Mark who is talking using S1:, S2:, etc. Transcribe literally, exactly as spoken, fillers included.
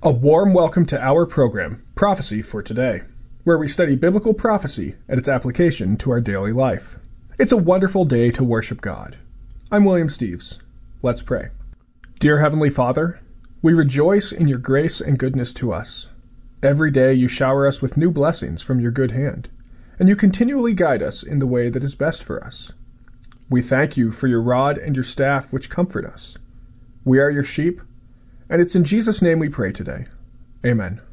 S1: A warm welcome to our program, Prophecy for Today, where we study biblical prophecy and its application to our daily life. It's a wonderful day to worship God. I'm William Steves. Let's pray. Dear Heavenly Father, we rejoice in your grace and goodness to us. Every day you shower us with new blessings from your good hand, and you continually guide us in the way that is best for us. We thank you for your rod and your staff which comfort us. We are your sheep, and it's in Jesus' name we pray today. Amen.